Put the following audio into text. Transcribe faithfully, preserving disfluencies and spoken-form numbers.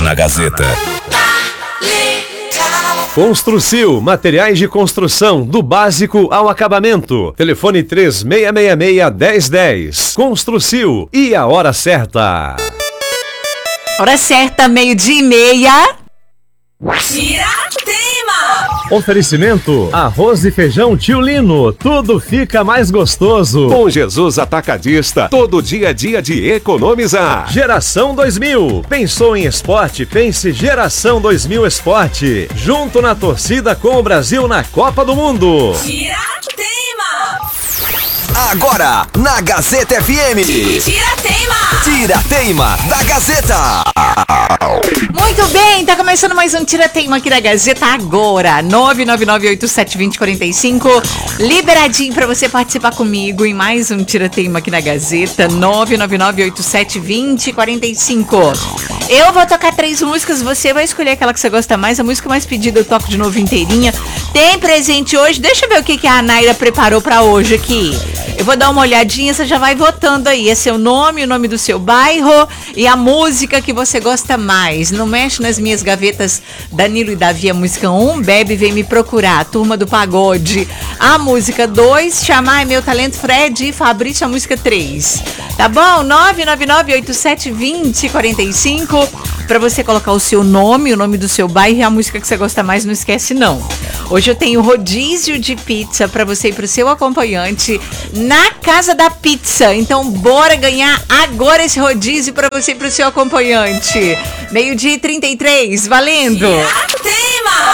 na Gazeta. Construcil, materiais de construção, do básico ao acabamento. Telefone três seis seis seis, um zero um zero. Construcil, e a hora certa. Hora certa, meio-dia e meia. Tiratema! Oferecimento: arroz e feijão Tio Lino. Tudo fica mais gostoso. Com Jesus Atacadista, todo dia é dia de economizar. Geração dois mil. Pensou em esporte? Pense Geração dois mil Esporte. Junto na torcida com o Brasil na Copa do Mundo. Tiratema! Agora, na Gazeta F M. Tiratema! Tiratema da Gazeta. Muito bem, tá começando mais um Tiratema aqui da Gazeta agora. nove nove nove oito sete dois zero quatro cinco. Liberadinho pra você participar comigo em mais um Tiratema aqui na Gazeta. nove nove nove oito sete dois zero quatro cinco. Eu vou tocar três músicas, você vai escolher aquela que você gosta mais. A música mais pedida eu toco de novo inteirinha. Tem presente hoje, deixa eu ver o que, que a Naira preparou pra hoje aqui. Eu vou dar uma olhadinha, você já vai votando aí. É seu nome, o nome do seu bairro e a música que você gosta mais. Não mexe nas minhas gavetas. Danilo e Davi, a música um. Bebe, vem me procurar. Turma do Pagode, a música dois. Chamar é meu talento. Fred e Fabrício, a música três. Tá bom? nove nove nove oito sete dois zero quatro cinco. Pra você colocar o seu nome, o nome do seu bairro e a música que você gosta mais, não esquece não. Hoje eu tenho rodízio de pizza pra você e pro seu acompanhante na Casa da Pizza. Então bora ganhar agora esse rodízio pra você e pro seu acompanhante. Meio-dia e trinta e três, valendo! Tiratema!